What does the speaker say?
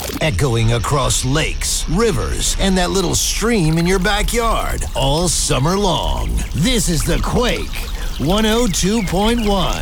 echoing across lakes, rivers, and that little stream in your backyard all summer long. This is The Quake 102.1.